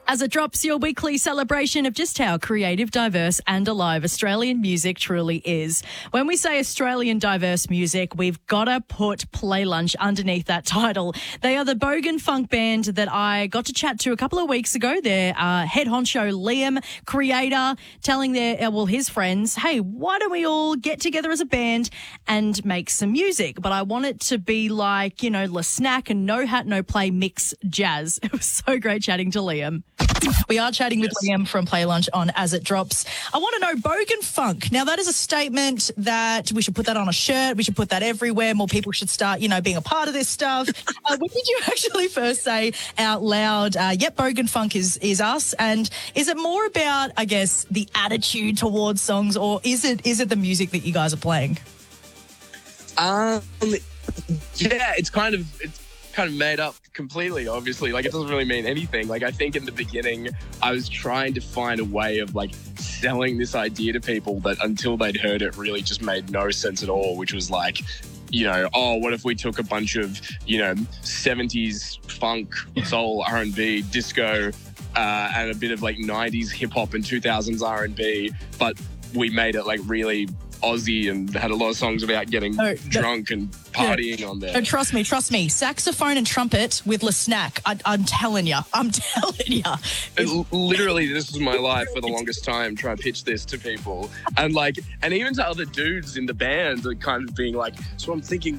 As it drops, your weekly celebration of just how creative, diverse and alive Australian music truly is. When we say Australian diverse music, we've got to put Play Lunch underneath that title. They are the Bogan Funk band that I got to chat to a couple of weeks ago. Their head honcho, Liam, creator, telling his friends, hey, why don't we all get together as a band and make some music? But I want it to be like, La Snack and No Hat, No Play mix jazz. It was so great chatting to Liam. We are chatting with Liam from Play Lunch on As It Drops. I want to know Bogan Funk. Now, that is a statement that we should put that on a shirt. We should put that everywhere. More people should start, being a part of this stuff. When did you actually first say out loud, yep, Bogan Funk is us? And is it more about, I guess, the attitude towards songs, or is it the music that you guys are playing? Yeah, it's kind of made up completely, obviously. It doesn't really mean anything. I think in the beginning I was trying to find a way of selling this idea to people that until they'd heard it really just made no sense at all, which was what if we took a bunch of 70s funk, soul, R&B, disco and a bit of 90s hip hop and 2000s R&B, but we made it really Aussie and had a lot of songs about getting drunk and partying on there. Oh, trust me. Saxophone and trumpet with La Snack. I'm telling you. Literally, this was my life for the longest time, trying to pitch this to people. And even to other dudes in the band, kind of being so I'm thinking